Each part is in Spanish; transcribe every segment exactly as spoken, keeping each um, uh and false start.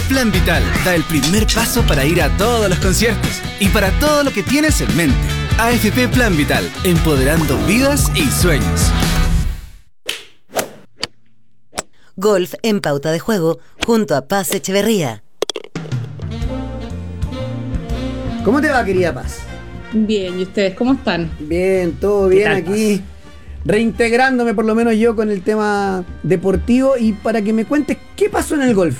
Plan Vital da el primer paso para ir a todos los conciertos y para todo lo que tienes en mente. A F P Plan Vital, empoderando vidas y sueños. Golf en Pauta de Juego, junto a Paz Echeverría. ¿Cómo te va, querida Paz? Bien, ¿y ustedes cómo están? Bien, todo bien aquí. Paz? Reintegrándome por lo menos yo con el tema deportivo y para que me cuentes qué pasó en el golf.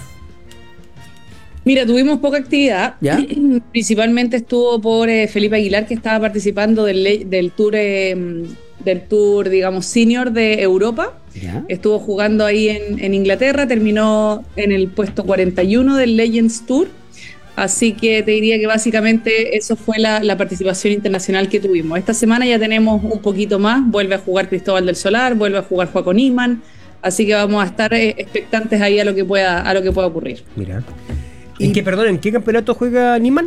Mira, tuvimos poca actividad. ¿Ya? Principalmente estuvo por eh, Felipe Aguilar, que estaba participando del, del tour, eh, del tour, digamos, senior de Europa. ¿Ya? Estuvo jugando ahí en, en Inglaterra, terminó en el puesto cuarenta y uno del Legends Tour. Así que te diría que básicamente eso fue la, la participación internacional que tuvimos. Esta semana ya tenemos un poquito más, vuelve a jugar Cristóbal del Solar, vuelve a jugar Joaco Niemann, así que vamos a estar eh, expectantes ahí a lo que pueda, a lo que pueda ocurrir. Mira. ¿En qué, perdón, en qué campeonato juega Niemann?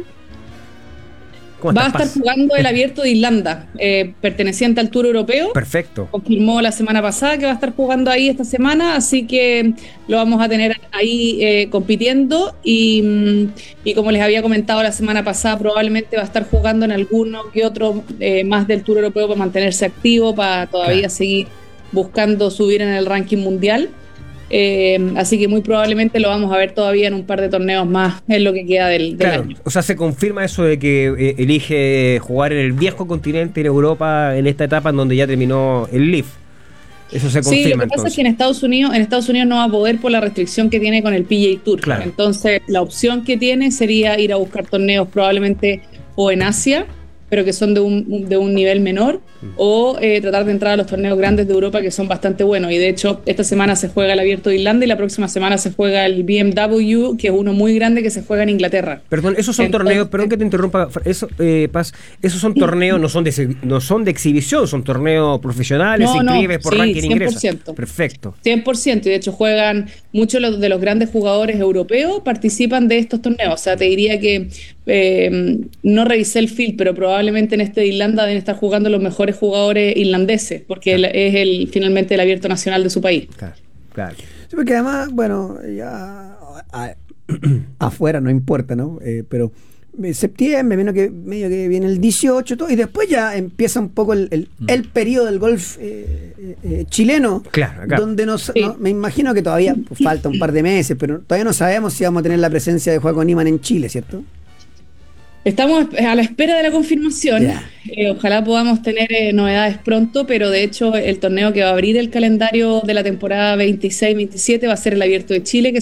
Va a estar Paz? jugando el Abierto de Irlanda, eh, perteneciente al Tour Europeo. Perfecto. Confirmó la semana pasada que va a estar jugando ahí esta semana, así que lo vamos a tener ahí eh, compitiendo y, y como les había comentado la semana pasada, probablemente va a estar jugando en alguno que otro eh, más del Tour Europeo para mantenerse activo, para todavía claro. seguir buscando subir en el ranking mundial. Eh, así que muy probablemente lo vamos a ver todavía en un par de torneos más en lo que queda del, del claro, año. O sea, se confirma eso de que eh, elige jugar en el viejo continente, en Europa, en esta etapa en donde ya terminó el Leaf. Eso se confirma. Sí, lo que pasa entonces. es que en Estados Unidos, en Estados Unidos no va a poder por la restricción que tiene con el P G A Tour. Claro. Entonces, la opción que tiene sería ir a buscar torneos probablemente o en Asia, pero que son de un, de un nivel menor, o eh, tratar de entrar a los torneos grandes de Europa que son bastante buenos. Y de hecho, esta semana se juega el Abierto de Irlanda y la próxima semana se juega el B M W, que es uno muy grande que se juega en Inglaterra. Perdón, esos son Entonces, torneos, perdón que te interrumpa, eso, eh, Paz, esos son torneos, no son de no son de exhibición, son torneos profesionales, no, inscribes no, por sí, ranking cien por ciento. Ingresa. Perfecto. cien por ciento, y de hecho juegan, muchos de los, de los grandes jugadores europeos participan de estos torneos. O sea, te diría que eh, no revisé el field, pero probablemente en este de Irlanda deben estar jugando los mejores jugadores irlandeses, porque claro. es el finalmente el abierto nacional de su país. Claro, claro. Sí, porque además, bueno, ya a, afuera no importa, ¿no? Eh, pero septiembre, menos que medio que viene el dieciocho, todo, y después ya empieza un poco el, el, el periodo del golf eh, eh, chileno, claro, acá. donde nos, sí. no, me imagino que todavía falta un par de meses, pero todavía no sabemos si vamos a tener la presencia de Joaco Niemann en Chile, ¿cierto? Estamos a la espera de la confirmación. Yeah. Eh, ojalá podamos tener eh, novedades pronto, pero de hecho el torneo que va a abrir el calendario de la temporada veintiséis veintisiete va a ser el Abierto de Chile, que